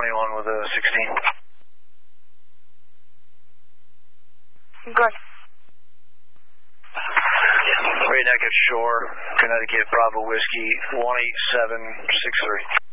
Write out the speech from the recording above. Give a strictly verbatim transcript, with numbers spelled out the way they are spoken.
twenty-one with a sixteen. Good. Great Neck at Shore, Connecticut, Bravo Whiskey, one eight seven six three.